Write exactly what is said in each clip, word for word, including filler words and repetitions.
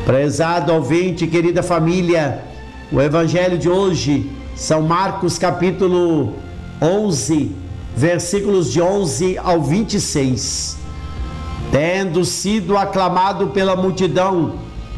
Prezado ouvinte, querida família, o evangelho de hoje, São Marcos capítulo onze, versículos de onze ao vinte e seis. Tendo sido aclamado pela multidão,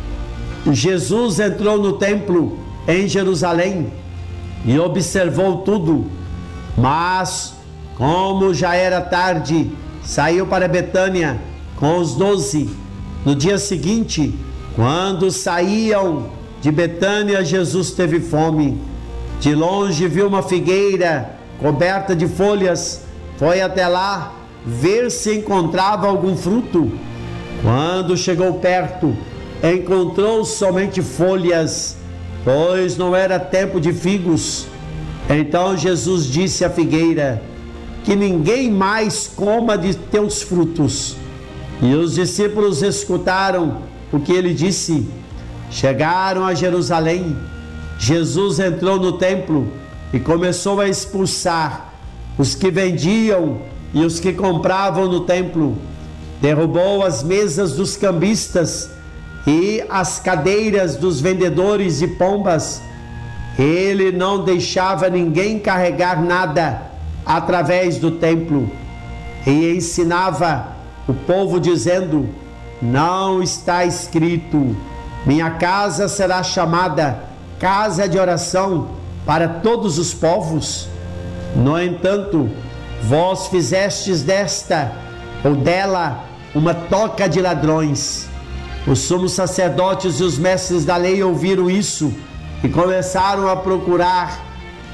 Jesus entrou no templo em Jerusalém e observou tudo, mas como já era tarde, saiu para Betânia com os doze. No dia seguinte, quando saíam de Betânia, Jesus teve fome. De longe viu uma figueira coberta de folhas, foi até lá ver se encontrava algum fruto. Quando chegou perto, encontrou somente folhas, pois não era tempo de figos. Então Jesus disse à figueira: que ninguém mais coma de teus frutos. E os discípulos escutaram o que ele disse. Chegaram a Jerusalém. Jesus entrou no templo e começou a expulsar os que vendiam e os que compravam no templo. Derrubou as mesas dos cambistas e as cadeiras dos vendedores de pombas. Ele não deixava ninguém carregar nada através do templo e ensinava o povo dizendo: não está escrito, minha casa será chamada casa de oração para todos os povos? No entanto, vós fizestes desta ou dela uma toca de ladrões. Os sumos sacerdotes e os mestres da lei ouviram isso e começaram a procurar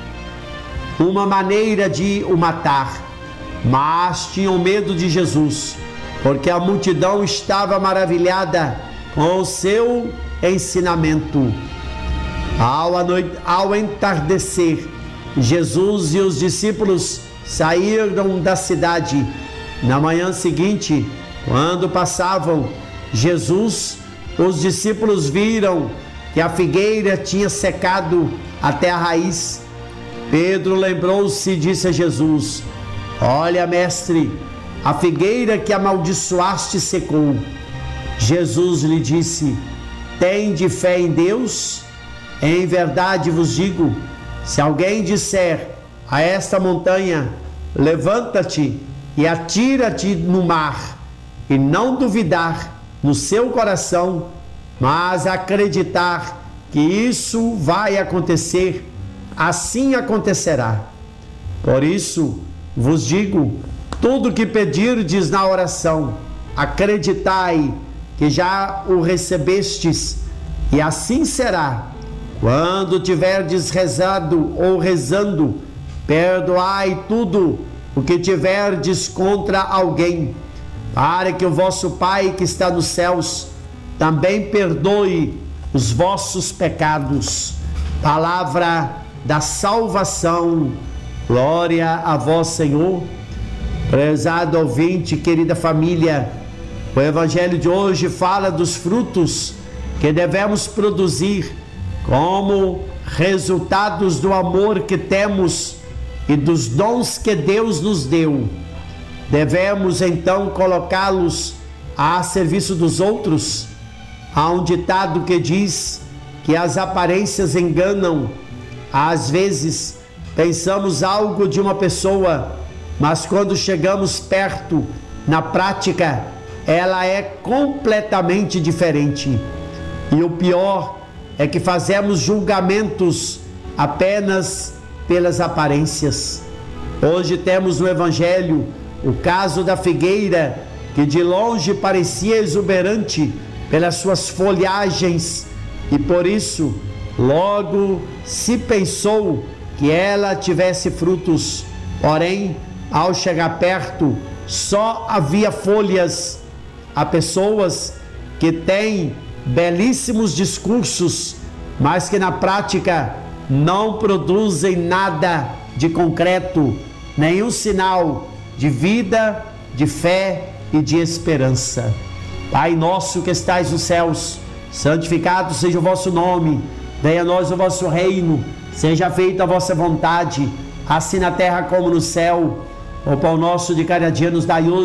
uma maneira de o matar, mas tinham medo de Jesus, porque a multidão estava maravilhada com o seu ensinamento. Ao, anoite, ao entardecer, Jesus e os discípulos saíram da cidade. Na manhã seguinte, quando passavam Jesus, os discípulos viram que a figueira tinha secado até a raiz. Pedro lembrou-se e disse a Jesus: olha, mestre, a figueira que amaldiçoaste secou. Jesus lhe disse: tende fé em Deus? Em verdade vos digo, se alguém disser a esta montanha: levanta-te e atira-te no mar, e não duvidar no seu coração, mas acreditar que isso vai acontecer, assim acontecerá. Por isso vos digo, tudo que pedirdes na oração, acreditai que já o recebestes, e assim será. Quando tiverdes rezado ou rezando, perdoai tudo o que tiverdes contra alguém, para que o vosso Pai que está nos céus também perdoe os vossos pecados. Palavra da salvação. Glória a vós, Senhor. Prezado ouvinte, querida família, o evangelho de hoje fala dos frutos que devemos produzir como resultados do amor que temos e dos dons que Deus nos deu. Devemos então colocá-los a serviço dos outros. Há um ditado que diz que as aparências enganam. Às vezes pensamos algo de uma pessoa, mas quando chegamos perto, na prática, ela é completamente diferente. E o pior é que fazemos julgamentos apenas pelas aparências. Hoje temos no Evangelho o caso da figueira, que de longe parecia exuberante pelas suas folhagens, e por isso logo se pensou que ela tivesse frutos. Porém, ao chegar perto, só havia folhas. Há pessoas que têm belíssimos discursos, mas que na prática não produzem nada de concreto, nenhum sinal de vida, de fé e de esperança. Pai nosso que estais nos céus, santificado seja o vosso nome, venha a nós o vosso reino, seja feita a vossa vontade, assim na terra como no céu. O pão nosso de cada dia nos dai hoje.